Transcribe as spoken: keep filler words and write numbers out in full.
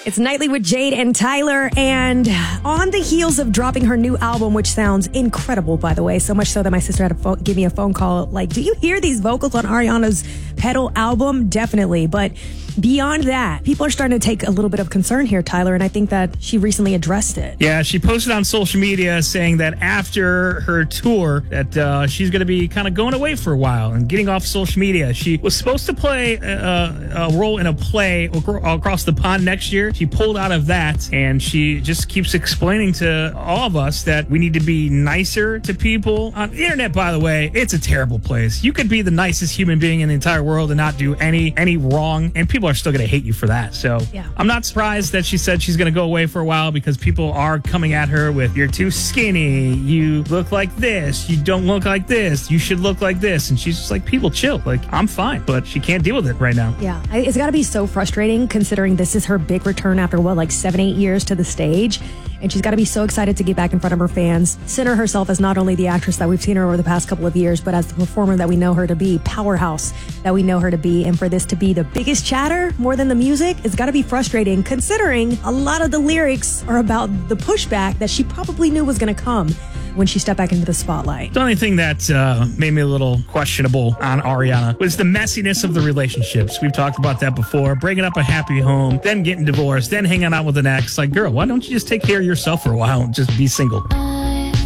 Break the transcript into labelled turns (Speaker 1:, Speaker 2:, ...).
Speaker 1: It's Nightly with Jade and Tyler, and on the heels of dropping her new album, which sounds incredible, by the way, so much so that my sister had to phone, give me a phone call, like, do you hear these vocals on Ariana's Pedal album? Definitely, but beyond that, people are starting to take a little bit of concern here, Tyler, and I think that she recently addressed it.
Speaker 2: Yeah, she posted on social media saying that after her tour, that uh, she's going to be kind of going away for a while and getting off social media. She was supposed to play a, a role in a play across the pond next year. She pulled out of that, and she just keeps explaining to all of us that we need to be nicer to people. On the internet, by the way, it's a terrible place. You could be the nicest human being in the entire world and not do any any wrong, and people are still going to hate you for that. So
Speaker 1: yeah.
Speaker 2: I'm not surprised that she said she's going to go away for a while, because people are coming at her with, you're too skinny, you look like this, you don't look like this, you should look like this. And she's just like, people chill. Like, I'm fine, but she can't deal with it right now.
Speaker 1: Yeah, it's got to be so frustrating considering this is her big return after, what, like seven, eight years to the stage. And she's got to be so excited to get back in front of her fans, center herself as not only the actress that we've seen her over the past couple of years, but as the performer that we know her to be, powerhouse that we know her to be. And for this to be the biggest chatter more than the music, it's got to be frustrating considering a lot of the lyrics are about the pushback that she probably knew was going to come when she stepped back into the spotlight.
Speaker 2: The only thing that uh, made me a little questionable on Ariana was the messiness of the relationships. We've talked about that before. Breaking up a happy home, then getting divorced, then hanging out with an ex. Like, girl, why don't you just take care of yourself for a while and just be single?